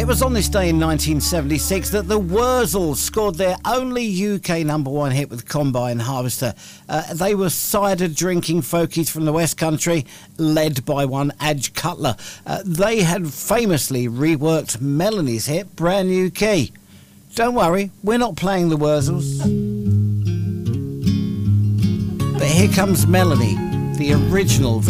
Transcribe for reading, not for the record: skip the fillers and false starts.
It was on this day in 1976 that the Wurzels scored their only UK #1 hit with Combine Harvester. They were cider-drinking folkies from the West Country, led by one Adge Cutler. They had famously reworked Melanie's hit, Brand New Key. Don't worry, we're not playing the Wurzels. But here comes Melanie, the original version.